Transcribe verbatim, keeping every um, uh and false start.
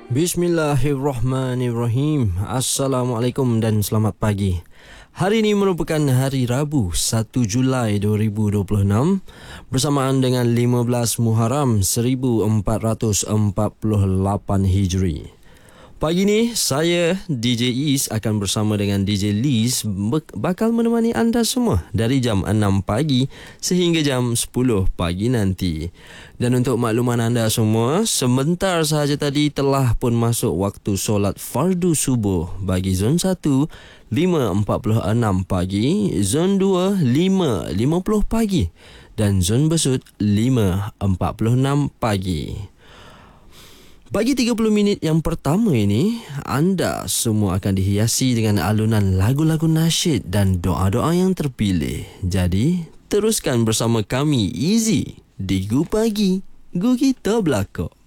Bismillahirrahmanirrahim. Assalamualaikum dan selamat pagi. Hari ini merupakan hari Rabu, satu Julai dua ribu dua puluh enam, bersamaan dengan lima belas Muharram seribu empat ratus empat puluh lapan Hijri. Pagi ni saya D J Is akan bersama dengan D J Liz bakal menemani anda semua dari jam enam pagi sehingga jam sepuluh pagi nanti. Dan untuk makluman anda semua, sebentar sahaja tadi telah pun masuk waktu solat fardu subuh bagi zon satu lima empat puluh enam pagi, zon dua lima lima puluh pagi dan zon besut lima empat puluh enam pagi. Bagi tiga puluh minit yang pertama ini, anda semua akan dihiasi dengan alunan lagu-lagu nasyid dan doa-doa yang terpilih. Jadi, teruskan bersama kami Easy di Gu Pagi, Gu Kita Belakang.